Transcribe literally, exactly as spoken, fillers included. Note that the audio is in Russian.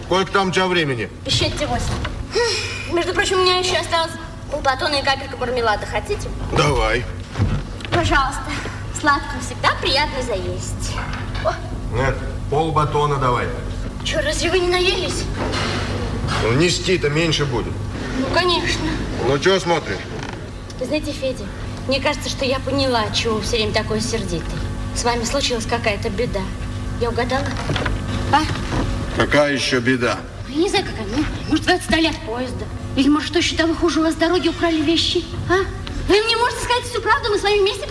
Сколько там у тебя времени? Ищите восемь. Между прочим, у меня еще осталось полбатона и капелька мармелада. Хотите? Давай. Пожалуйста. Сладкого всегда приятно заесть. О. Нет, полбатона давай. Че, разве вы не наелись? Ну, нести-то меньше будет. Ну, конечно. Ну, что смотришь? Вы знаете, Федя, мне кажется, что я поняла, чего вы все время такой сердитый. С вами случилась какая-то беда. Я угадала? А? Какая еще беда? Я не знаю, какая. Ну, может, вы отстали от поезда? Или, может, что еще того хуже, у вас с дороги украли вещи? А? Вы мне можете сказать всю правду, мы с вами вместе